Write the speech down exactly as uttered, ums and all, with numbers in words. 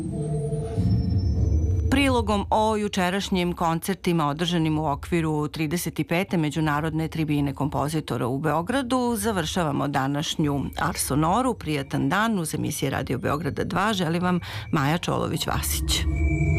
Prilogom o jučerašnjim koncertima održanim u okviru trideset pete Međunarodne tribine kompozitora u Beogradu završavamo današnju Ars Sonoru. Prijatan dan uz emisije Radio Beograda dva. Želim vam Maja Čolović-Vasić.